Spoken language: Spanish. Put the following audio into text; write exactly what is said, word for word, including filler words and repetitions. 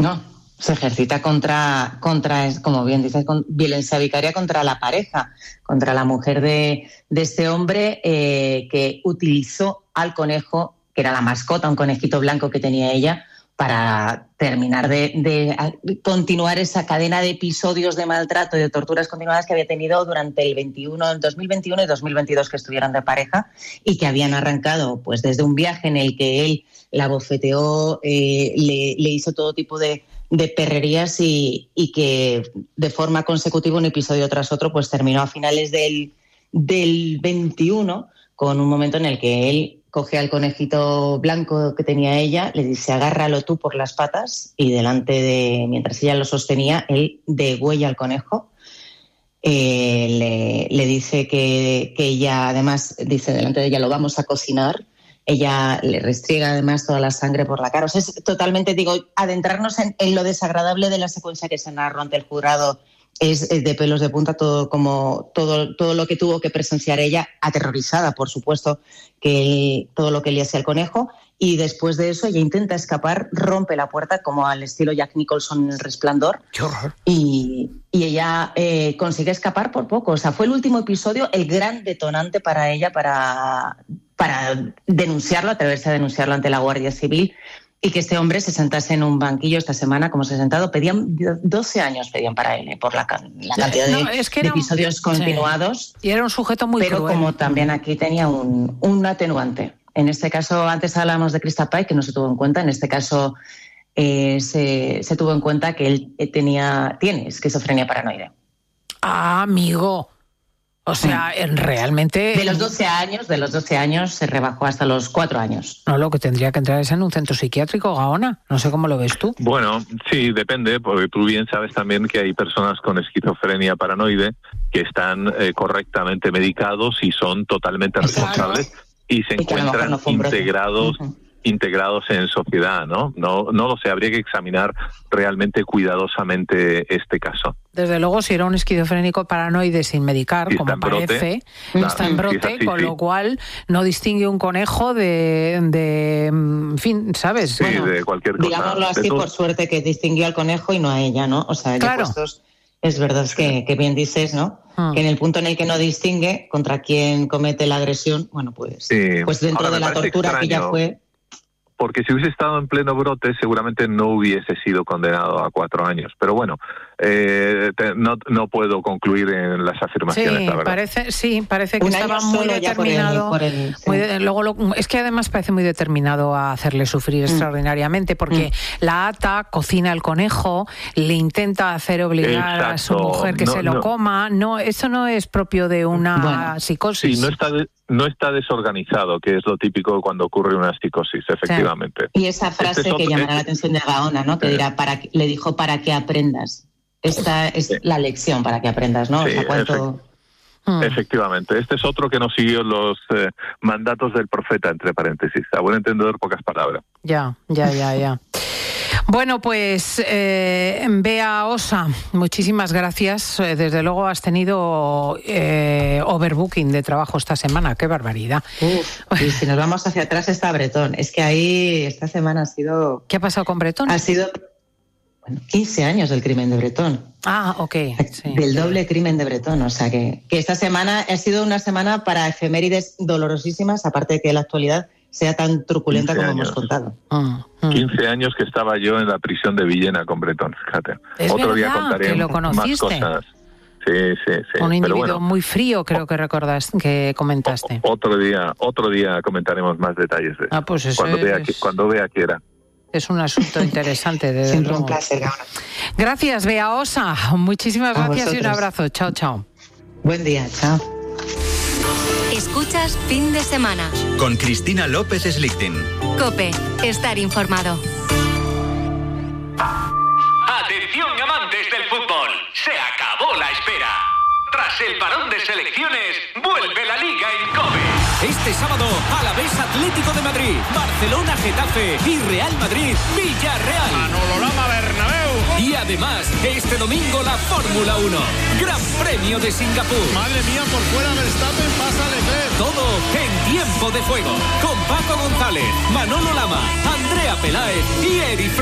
No, se ejercita contra, contra como bien dices, con violencia vicaria contra la pareja, contra la mujer de, de este hombre eh, que utilizó al conejo, que era la mascota, un conejito blanco que tenía ella, para terminar de, de continuar esa cadena de episodios de maltrato y de torturas continuadas que había tenido durante el veintiuno, el dos mil veintiuno y dos mil veintidós que estuvieron de pareja y que habían arrancado pues desde un viaje en el que él la bofeteó, eh, le, le hizo todo tipo de, de perrerías y, y que de forma consecutiva, un episodio tras otro, pues terminó a finales del, del veintiuno con un momento en el que él coge al conejito blanco que tenía ella, le dice agárralo tú por las patas y delante de, mientras ella lo sostenía, él degüella al conejo. Eh, le, le dice que, que ella, además, dice delante de ella lo vamos a cocinar. Ella le restriega además toda la sangre por la cara. O sea, es totalmente, digo, adentrarnos en, en lo desagradable de la secuencia que se narró ante el jurado es de pelos de punta, todo como todo todo lo que tuvo que presenciar ella, aterrorizada, por supuesto, que todo lo que le hacía al conejo, y después de eso ella intenta escapar, rompe la puerta como al estilo Jack Nicholson en El Resplandor. ¡Qué horror! Y, y ella eh, consigue escapar por poco. O sea, fue el último episodio el gran detonante para ella para, para denunciarlo, atreverse a denunciarlo ante la Guardia Civil. Y que este hombre se sentase en un banquillo esta semana, como se ha sentado. Pedían doce años pedían para él, eh, por la, la cantidad no, de, es que de era un, episodios continuados. Sí. Y era un sujeto muy pero cruel. Como también aquí tenía un, un atenuante. En este caso, antes hablábamos de Krista Pike, que no se tuvo en cuenta. En este caso eh, se, se tuvo en cuenta que él tenía, tiene esquizofrenia paranoide. Ah, amigo. O sea, mm. realmente... De los doce años, de los doce años se rebajó hasta los cuatro años. No, lo que tendría que entrar es en un centro psiquiátrico, Gaona. No sé cómo lo ves tú. Bueno, sí, depende, porque tú bien sabes también que hay personas con esquizofrenia paranoide que están eh, correctamente medicados y son totalmente responsables claro. y se y encuentran no integrados... Uh-huh. integrados en sociedad, ¿no? No, no lo sé, habría que examinar realmente cuidadosamente este caso. Desde luego, si era un esquizofrénico paranoide sin medicar, si como parece, no está en brote, si así, con sí. lo cual no distingue un conejo de, de en fin, ¿sabes? Sí, bueno, de cualquier cosa. Digámoslo así, por suerte que distinguió al conejo y no a ella, ¿no? O sea, claro. puestos, es verdad que, que bien dices, ¿no? Hmm. Que en el punto en el que no distingue contra quién comete la agresión, bueno, pues, sí. pues dentro Ahora, de la tortura extraño. que ya fue... Porque si hubiese estado en pleno brote, seguramente no hubiese sido condenado a cuatro años. Pero bueno, eh, te, no, no puedo concluir en las afirmaciones, sí, la verdad. Parece, sí, parece que Un estaba muy determinado. Por el, por el, sí. muy de, luego lo, es que además parece muy determinado a hacerle sufrir mm. extraordinariamente, porque mm. la ata, cocina el conejo, le intenta hacer obligar Exacto. a su mujer que no, se lo no. coma. No, eso no es propio de una bueno, psicosis. Sí, no está... De, No está desorganizado, que es lo típico cuando ocurre una psicosis, efectivamente. Sí. Y esa frase este que otro, llamará este, la atención de Gaona, ¿no? Que sí. dirá, para, le dijo para que aprendas. Esta es sí. la lección para que aprendas, ¿no? Sí, o sea, ¿cuánto... efect- Efectivamente. Este es otro que no siguió los eh, mandatos del profeta, entre paréntesis. A buen entendedor, pocas palabras. Ya, ya, ya, ya. Bueno, pues eh, Bea Osa, muchísimas gracias. Desde luego has tenido eh, overbooking de trabajo esta semana. ¡Qué barbaridad! Uf, y si nos vamos hacia atrás está Bretón. Es que ahí esta semana ha sido... ¿Qué ha pasado con Bretón? Ha sido bueno, quince años del crimen de Bretón. Ah, ok. Sí. Del doble crimen de Bretón. O sea que, que esta semana ha sido una semana para efemérides dolorosísimas, aparte de que la actualidad sea tan truculenta como hemos contado. Ah, ah. quince años que estaba yo en la prisión de Villena con Bretón, fíjate. Es Otro verdad, día contaré que lo más cosas. Sí, sí, sí. Un individuo bueno, muy frío, creo que recordas, que comentaste. O, otro día, otro día comentaremos más detalles de eso. Ah, pues eso cuando es... vea, cuando vea quiera. Es un asunto interesante, desde Siempre luego. un placer, Gaona. Gracias, Bea Osa. Muchísimas A gracias vosotros. y un abrazo. Chao, chao. Buen día, chao. Escuchas Fin de Semana. Con Cristina López Slichting. COPE. Estar informado. Atención, amantes del fútbol. Se acabó la espera. Tras el parón de selecciones, vuelve la Liga en COPE. Este sábado, Alavés Atlético de Madrid, Barcelona Getafe y Real Madrid Villarreal. Manolo Lama Bernabéu. Y además, este domingo la Fórmula uno. Gran Premio de Singapur. Madre mía, por fuera Verstappen, pasa Leclerc. Todo en Tiempo de Juego. Con Paco González, Manolo Lama, Andrea Peláez y Eri